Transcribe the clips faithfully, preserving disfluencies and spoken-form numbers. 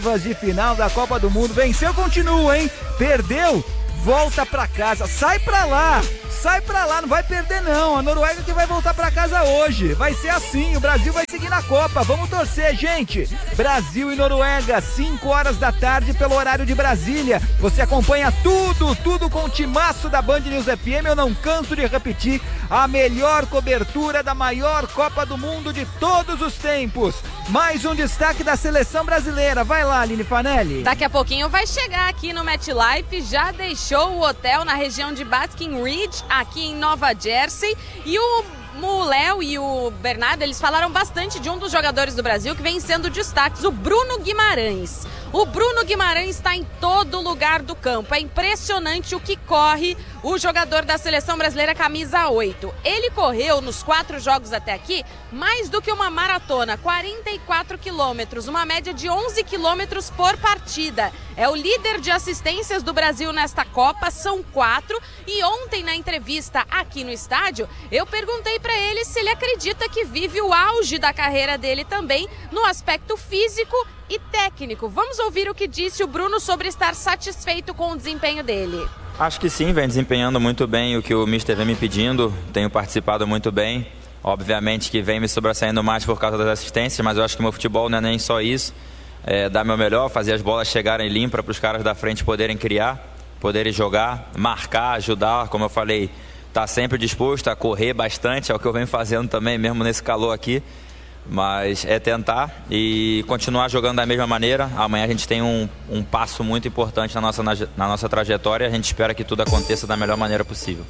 de final da Copa do Mundo. Venceu, continua, hein? Perdeu, volta pra casa. Sai pra lá, sai pra lá, não vai perder não. A Noruega que vai voltar pra casa hoje. Vai ser assim, o Brasil vai seguir na Copa. Vamos torcer, gente. Brasil e Noruega, cinco horas da tarde pelo horário de Brasília. Você acompanha tudo, tudo com o timaço da Band News F M. Eu não canso de repetir, a melhor cobertura da maior Copa do Mundo de todos os tempos. Mais um destaque da seleção brasileira. Vai lá, Aline Fanelli. Daqui a pouquinho vai chegar aqui no MetLife. Já deixou o hotel na região de Basking Ridge, aqui em Nova Jersey. E o O Léo e o Bernardo, eles falaram bastante de um dos jogadores do Brasil que vem sendo destaques, o Bruno Guimarães. O Bruno Guimarães está em todo lugar do campo. É impressionante o que corre o jogador da seleção brasileira camisa oito. Ele correu nos quatro jogos até aqui mais do que uma maratona, quarenta e quatro quilômetros, uma média de onze quilômetros por partida. É o líder de assistências do Brasil nesta Copa, são quatro. E ontem, na entrevista aqui no estádio, eu perguntei para ele se ele acredita que vive o auge da carreira dele também no aspecto físico e técnico. Vamos ouvir o que disse o Bruno sobre estar satisfeito com o desempenho dele. Acho que sim, vem desempenhando muito bem o que o mister vem me pedindo, tenho participado muito bem. Obviamente que vem me sobressaindo mais por causa das assistências, mas eu acho que meu futebol não é nem só isso. É dar meu melhor, fazer as bolas chegarem limpas para os caras da frente poderem criar, poderem jogar, marcar, ajudar, como eu falei, tá sempre disposto a correr bastante, é o que eu venho fazendo também, mesmo nesse calor aqui. Mas é tentar e continuar jogando da mesma maneira. Amanhã a gente tem um, um passo muito importante na nossa, na, na nossa trajetória. A gente espera que tudo aconteça da melhor maneira possível.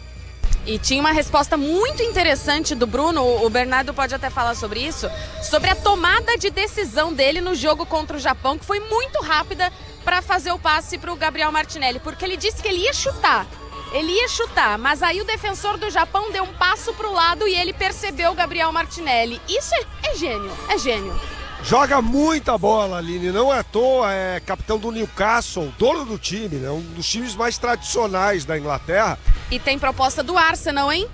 E tinha uma resposta muito interessante do Bruno, o Bernardo pode até falar sobre isso, sobre a tomada de decisão dele no jogo contra o Japão, que foi muito rápida para fazer o passe para o Gabriel Martinelli, porque ele disse que ele ia chutar. Ele ia chutar, mas aí o defensor do Japão deu um passo para o lado e ele percebeu o Gabriel Martinelli. Isso é, é gênio, é gênio. Joga muita bola, Aline, não é à toa, é capitão do Newcastle, dono do time, né? Um dos times mais tradicionais da Inglaterra. E tem proposta do Arsenal, hein?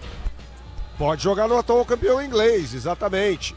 Pode jogar no atual campeão inglês, exatamente.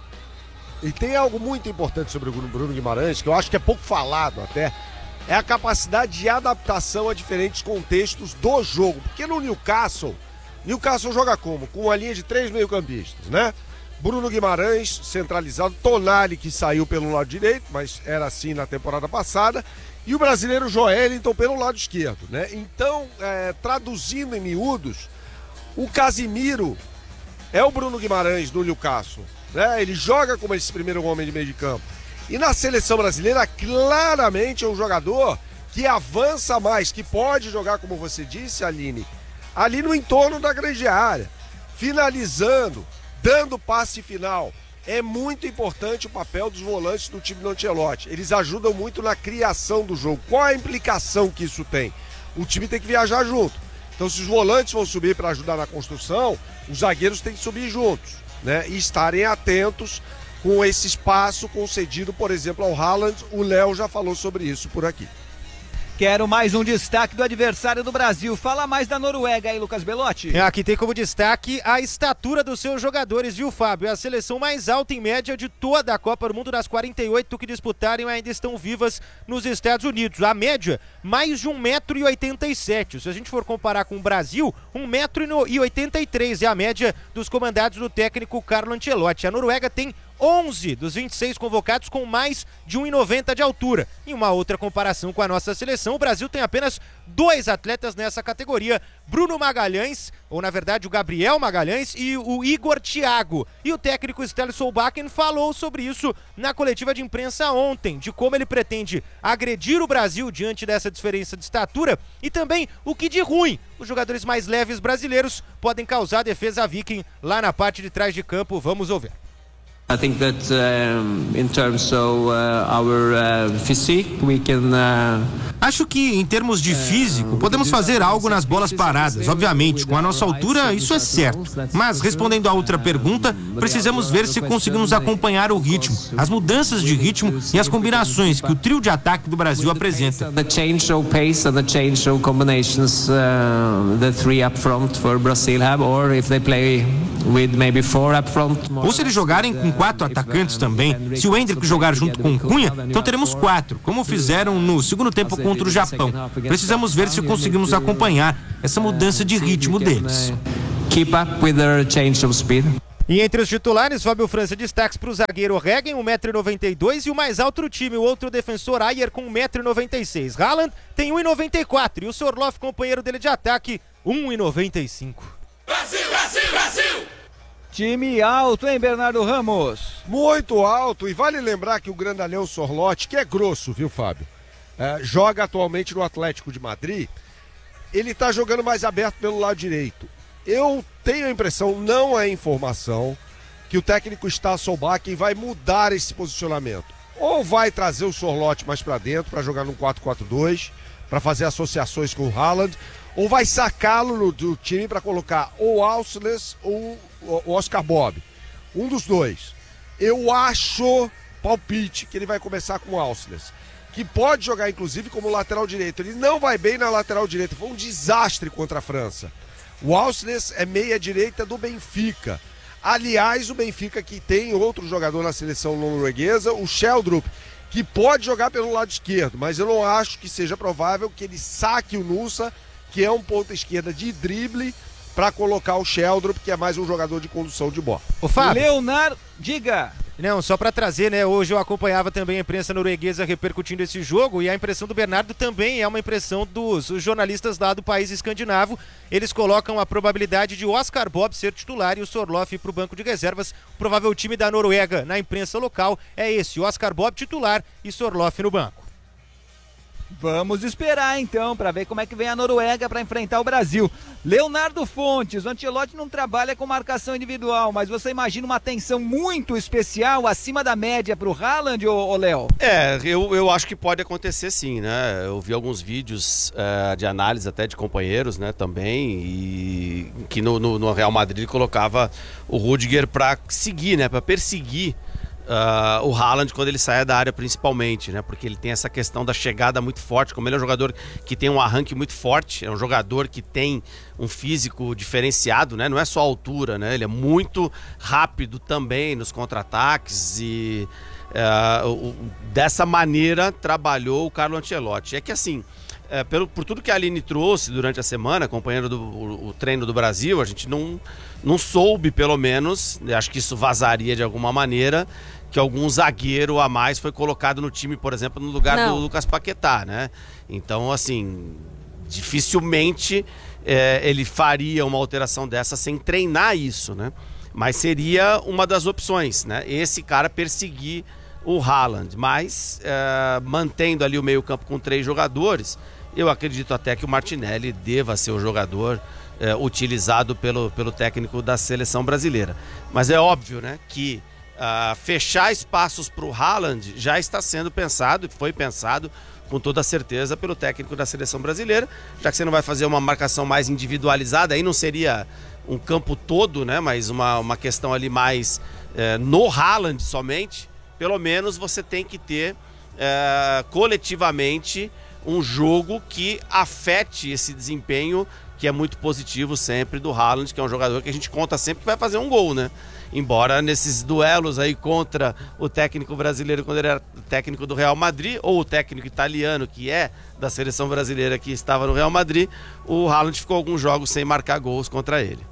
E tem algo muito importante sobre o Bruno Guimarães, que eu acho que é pouco falado até, é a capacidade de adaptação a diferentes contextos do jogo. Porque no Newcastle, Newcastle joga como? Com uma linha de três meio-campistas, né? Bruno Guimarães, centralizado, Tonali, que saiu pelo lado direito, mas era assim na temporada passada, e o brasileiro Joelinton pelo lado esquerdo, né? Então, é, traduzindo em miúdos, o Casimiro é o Bruno Guimarães do Newcastle, né? Ele joga como esse primeiro homem de meio de campo. E na seleção brasileira, claramente é um jogador que avança mais, que pode jogar, como você disse, Aline, ali no entorno da grande área, finalizando, dando passe final. É muito importante o papel dos volantes do time do Ancelotti. Eles ajudam muito na criação do jogo. Qual a implicação que isso tem? O time tem que viajar junto. Então, se os volantes vão subir para ajudar na construção, os zagueiros têm que subir juntos, né? E estarem atentos com esse espaço concedido, por exemplo, ao Haaland. O Léo já falou sobre isso por aqui. Quero mais um destaque do adversário do Brasil. Fala mais da Noruega aí, Lucas Belotti. Aqui tem como destaque a estatura dos seus jogadores, viu, Fábio? É a seleção mais alta em média de toda a Copa do Mundo. Das quarenta e oito que disputarem, ainda estão vivas nos Estados Unidos. A média, mais de um metro e oitenta e sete. Se a gente for comparar com o Brasil, um metro e oitenta e três é a média dos comandados do técnico Carlo Ancelotti. A Noruega tem onze dos vinte e seis convocados com mais de um metro e noventa de altura. Em uma outra comparação com a nossa seleção, o Brasil tem apenas dois atletas nessa categoria, Bruno Magalhães, ou na verdade o Gabriel Magalhães, e o Igor Thiago. E o técnico Ståle Solbakken falou sobre isso na coletiva de imprensa ontem, de como ele pretende agredir o Brasil diante dessa diferença de estatura e também o que de ruim os jogadores mais leves brasileiros podem causar a defesa viking lá na parte de trás de campo. Vamos ouvir. I think that um, in terms of uh, our uh, physique, we can uh, Acho que, em termos de físico, podemos fazer algo nas bolas paradas. Obviamente, com a nossa altura, isso é certo. Mas, respondendo à outra pergunta, precisamos ver se conseguimos acompanhar o ritmo, as mudanças de ritmo e as combinações que o trio de ataque do Brasil apresenta. The change of pace and the change of combinations uh, the three up front for Brazil have, or if they play with maybe four up front. Ou se eles jogarem com quatro atacantes também, se o Endrick jogar junto com o Cunha, então teremos quatro, como fizeram no segundo tempo contra o Japão. Precisamos ver se conseguimos acompanhar essa mudança de ritmo deles. Keep up with their change of speed. E entre os titulares, Fábio França destaques para o zagueiro Regen, um metro e noventa e dois, e o mais alto do time, o outro defensor Ayer, com um metro e noventa e seis. Haaland tem um metro e noventa e quatro e o Sorloth, companheiro dele de ataque, um metro e noventa e cinco. Brasil, Brasil, Brasil! Time alto, hein, Bernardo Ramos? Muito alto, e vale lembrar que o grandalhão Sorloth, que é grosso, viu, Fábio? É, joga atualmente no Atlético de Madrid. Ele tá jogando mais aberto pelo lado direito. Eu tenho a impressão, não é informação, que o técnico Stasselbach vai mudar esse posicionamento. Ou vai trazer o Sorloth mais para dentro para jogar num quatro quatro dois, para fazer associações com o Haaland, ou vai sacá-lo do time para colocar ou o Ausless ou o Oscar Bob. Um dos dois. Eu acho, palpite, que ele vai começar com o Ausless, que pode jogar inclusive como lateral direito. Ele não vai bem na lateral direita, foi um desastre contra a França. O Ausless é meia direita do Benfica. Aliás, o Benfica que tem outro jogador na seleção norueguesa, o Sheldrup, que pode jogar pelo lado esquerdo, mas eu não acho que seja provável que ele saque o Nusa, que é um ponta esquerda de drible, para colocar o Sheldrup, que é mais um jogador de condução de bola. Ô, Fábio. Leonardo, diga. Não, só para trazer, né? Hoje eu acompanhava também a imprensa norueguesa repercutindo esse jogo, e a impressão do Bernardo também é uma impressão dos jornalistas lá do país escandinavo. Eles colocam a probabilidade de Oscar Bob ser titular e o Sorloth ir para o banco de reservas. O provável time da Noruega na imprensa local é esse: Oscar Bob titular e Sorloth no banco. Vamos esperar então para ver como é que vem a Noruega para enfrentar o Brasil. Leonardo Fontes, o Ancelotti não trabalha com marcação individual, mas você imagina uma atenção muito especial, acima da média para o Haaland, ô Léo? É, eu, eu acho que pode acontecer sim, né? Eu vi alguns vídeos uh, de análise até de companheiros, né, também, e que no, no, no Real Madrid ele colocava o Rudiger para seguir, né, para perseguir Uh, o Haaland quando ele saia da área principalmente, né? Porque ele tem essa questão da chegada muito forte. Como ele é um jogador que tem um arranque muito forte, é um jogador que tem um físico diferenciado, né? Não é só a altura, né? Ele é muito rápido também nos contra-ataques e uh, o, dessa maneira trabalhou o Carlo Ancelotti. É que assim, é, pelo, por tudo que a Aline trouxe durante a semana, acompanhando do, o, o treino do Brasil, a gente não, não soube, pelo menos, acho que isso vazaria de alguma maneira, que algum zagueiro a mais foi colocado no time, por exemplo, no lugar não. do Lucas Paquetá, né? Então, assim, dificilmente é, ele faria uma alteração dessa sem treinar isso, né? Mas seria uma das opções, né? Esse cara perseguir o Haaland, mas é, mantendo ali o meio-campo com três jogadores, eu acredito até que o Martinelli deva ser o jogador é, utilizado pelo, pelo técnico da seleção brasileira. Mas é óbvio, né, que uh, fechar espaços para o Haaland já está sendo pensado, foi pensado com toda certeza pelo técnico da seleção brasileira, já que você não vai fazer uma marcação mais individualizada, aí não seria um campo todo, né, mas uma, uma questão ali mais é, no Haaland somente. Pelo menos você tem que ter é, coletivamente um jogo que afete esse desempenho, que é muito positivo sempre do Haaland, que é um jogador que a gente conta sempre que vai fazer um gol, né? Embora nesses duelos aí contra o técnico brasileiro, quando ele era técnico do Real Madrid, ou o técnico italiano, que é da seleção brasileira, que estava no Real Madrid, o Haaland ficou alguns jogos sem marcar gols contra ele.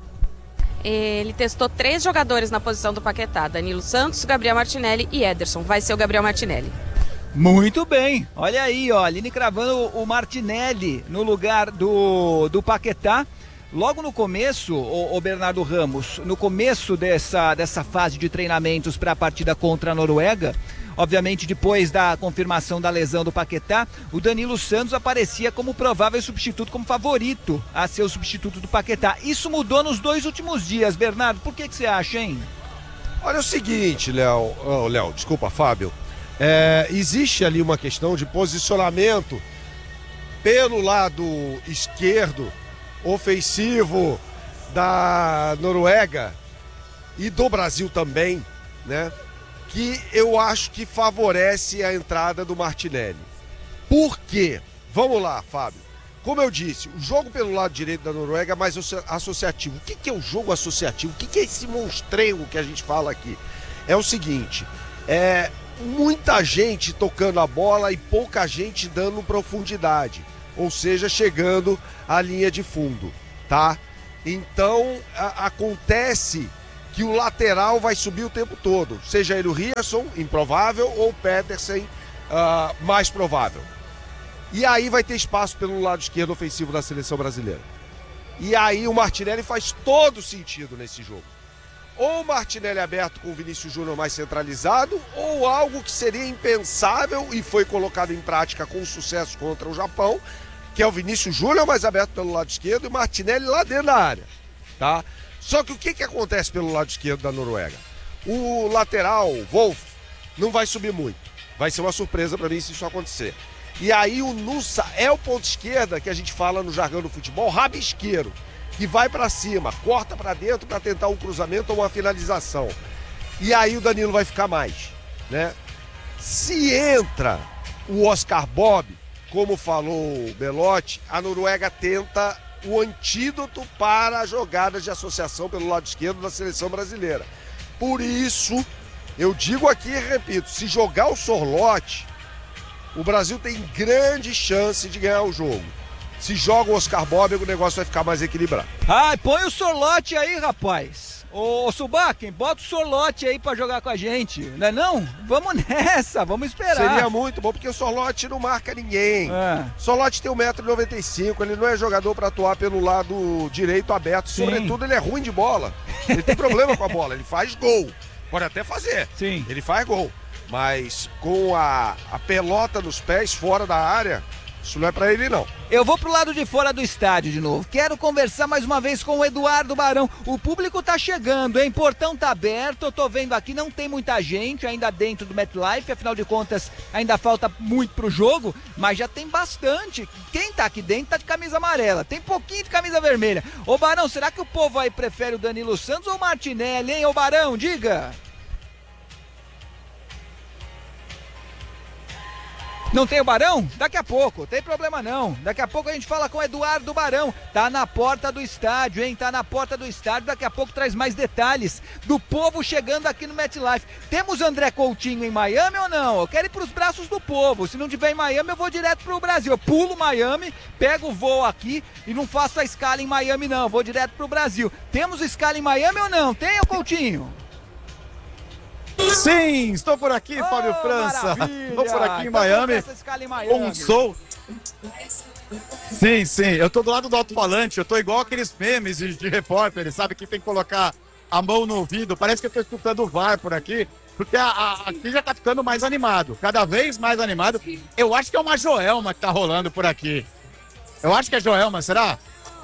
Ele testou três jogadores na posição do Paquetá: Danilo Santos, Gabriel Martinelli e Ederson. Vai ser o Gabriel Martinelli. Muito bem, olha aí, ó, Aline cravando o Martinelli no lugar do, do Paquetá. Logo no começo, o, o Bernardo Ramos, no começo dessa, dessa fase de treinamentos para a partida contra a Noruega, obviamente depois da confirmação da lesão do Paquetá, o Danilo Santos aparecia como provável substituto, como favorito a ser o substituto do Paquetá. Isso mudou nos dois últimos dias, Bernardo, por que que você acha, hein? Olha o seguinte, Léo, oh, Léo, desculpa, Fábio. É, existe ali uma questão de posicionamento pelo lado esquerdo, ofensivo da Noruega e do Brasil também, né? Que eu acho que favorece a entrada do Martinelli. Por quê? Vamos lá, Fábio. Como eu disse, o jogo pelo lado direito da Noruega é mais associativo. O que é o jogo associativo? O que é esse monstrengo que a gente fala aqui? É o seguinte, é muita gente tocando a bola e pouca gente dando profundidade, ou seja, chegando à linha de fundo, tá? Então, a, acontece que o lateral vai subir o tempo todo, seja ele o Ryerson, improvável, ou o Pedersen, uh, mais provável. E aí vai ter espaço pelo lado esquerdo ofensivo da seleção brasileira. E aí o Martinelli faz todo sentido nesse jogo. Ou o Martinelli aberto com o Vinícius Júnior mais centralizado, ou algo que seria impensável e foi colocado em prática com sucesso contra o Japão, que é o Vinícius Júnior mais aberto pelo lado esquerdo e o Martinelli lá dentro da área, tá? Só que o que, que acontece pelo lado esquerdo da Noruega? O lateral, Wolf, não vai subir muito. Vai ser uma surpresa para mim se isso acontecer. E aí o Nusa é o ponto esquerda que a gente fala no jargão do futebol, rabisqueiro, que vai para cima, corta para dentro para tentar um cruzamento ou uma finalização. E aí o Danilo vai ficar mais, né? Se entra o Oscar Bob, como falou o Belotti, a Noruega tenta o antídoto para jogadas de associação pelo lado esquerdo da seleção brasileira. Por isso, eu digo aqui e repito, se jogar o Sorloth, o Brasil tem grande chance de ganhar o jogo. Se joga o Oscar Bob, o negócio vai ficar mais equilibrado. Ai, põe o Sorloth aí, rapaz. Ô, Subaquem, bota o Sorloth aí pra jogar com a gente, não é não? Vamos nessa, vamos esperar. Seria muito bom, porque o Sorloth não marca ninguém. É. O Sorloth tem um metro e noventa e cinco, ele não é jogador pra atuar pelo lado direito aberto. Sim. Sobretudo, ele é ruim de bola. Ele tem problema com a bola, ele faz gol. Pode até fazer. Sim. Ele faz gol. Mas com a, a pelota nos pés, fora da área, isso não é pra ele, não. Eu vou pro lado de fora do estádio de novo. Quero conversar mais uma vez com o Eduardo Barão. O público tá chegando, hein? Portão tá aberto, eu tô vendo aqui, não tem muita gente ainda dentro do MetLife, afinal de contas, ainda falta muito pro jogo, mas já tem bastante. Quem tá aqui dentro tá de camisa amarela, tem pouquinho de camisa vermelha. Ô Barão, será que o povo aí prefere o Danilo Santos ou o Martinelli, hein? Ô Barão, diga! Não tem o Barão? Daqui a pouco, tem problema não. Daqui a pouco a gente fala com o Eduardo Barão. Tá na porta do estádio, hein? Tá na porta do estádio. Daqui a pouco traz mais detalhes do povo chegando aqui no MetLife. Temos André Coutinho em Miami ou não? Eu quero ir pros braços do povo. Se não tiver em Miami, eu vou direto pro Brasil. Eu pulo Miami, pego o voo aqui e não faço a escala em Miami não. Eu vou direto pro Brasil. Temos escala em Miami ou não? Tem, ô Coutinho? Sim, estou por aqui, oh, Fábio França. Maravilha. Estou por aqui em então, Miami, em Miami. com um som. Sim, sim, eu estou do lado do alto-falante, eu estou igual aqueles memes de, de repórter, sabe, que tem que colocar a mão no ouvido. Parece que eu estou escutando o V A R por aqui, porque a, a, aqui já está ficando mais animado, cada vez mais animado. Eu acho que é uma Joelma que está rolando por aqui. Eu acho que é Joelma, será?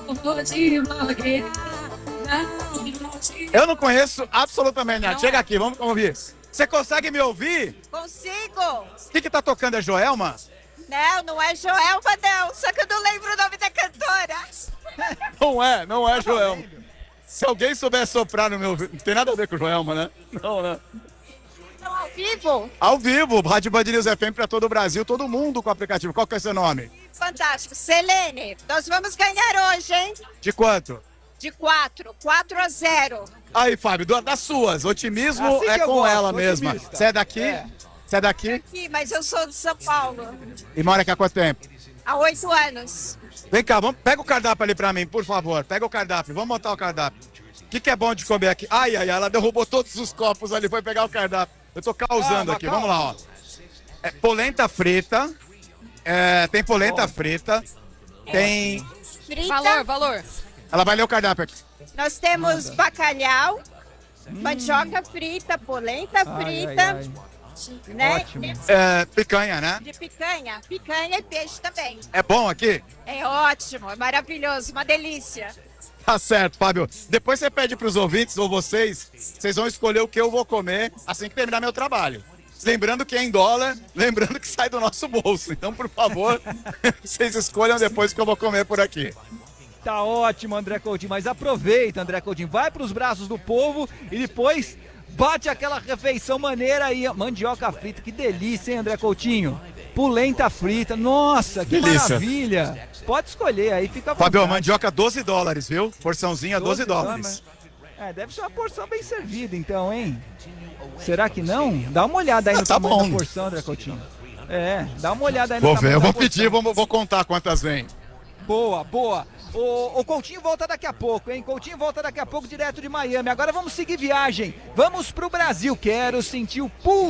Eu não conheço absolutamente nada. Não Chega é. aqui, vamos ouvir. Você consegue me ouvir? Consigo? O que que tá tocando? É Joelma? Não, não é Joelma, não. Só que eu não lembro o nome da cantora. Não é, não é Joelma. Se alguém souber soprar no meu ouvido, não tem nada a ver com Joelma, né? Não, né? Estão ao vivo? Ao vivo, Rádio Band News F M para todo o Brasil, todo mundo com o aplicativo. Qual que é o seu nome? Fantástico. Selene, nós vamos ganhar hoje, hein? De quanto? De quatro. quatro a zero. Aí, Fábio, do- das suas. Otimismo Assim é que eu com gosto, ela mesma. otimista. Você é daqui? É. Você é daqui? Aqui, mas eu sou de São Paulo. E mora aqui há quanto tempo? Há oito anos. Vem cá, vamos, pega o cardápio ali pra mim, por favor. Pega o cardápio, vamos montar o cardápio. O que, que é bom de comer aqui? Ai, ai, ai, ela derrubou todos os copos ali, foi pegar o cardápio. Eu tô causando Ah, aqui, calma. vamos lá, ó. É, polenta frita, é, tem polenta frita, tem... Frita. Valor, valor. Ela vai ler o cardápio aqui. Nós temos bacalhau, mandioca frita, polenta Ai, frita, ai, ai. né? Ótimo. É, picanha, né? De picanha. Picanha e peixe também. É bom aqui? É ótimo, é maravilhoso, uma delícia. Tá certo, Fábio. Depois você pede pros ouvintes ou vocês, vocês vão escolher o que eu vou comer assim que terminar meu trabalho. Lembrando que é em dólar, lembrando que sai do nosso bolso. Então, por favor, vocês escolham depois que eu vou comer por aqui. Tá ótimo, André Coutinho, mas aproveita, André Coutinho, vai pros braços do povo e depois bate aquela refeição maneira aí. Mandioca frita, que delícia, hein, André Coutinho? Polenta frita, nossa, que Delícia. maravilha. Pode escolher aí, fica à vontade. Fabio, mandioca doze dólares, viu? Porçãozinha doze dólares. É, deve ser uma porção bem servida então, hein? Será que não? Dá uma olhada aí no Ah, tá tamanho bom. da porção, André Coutinho. É, dá uma olhada aí no Vou tamanho ver, eu da vou porção. pedir, vou, vou contar quantas vem. Boa, boa. O, o Coutinho volta daqui a pouco, hein? Coutinho volta daqui a pouco direto de Miami. Agora vamos seguir viagem. Vamos pro Brasil. Quero sentir o pulso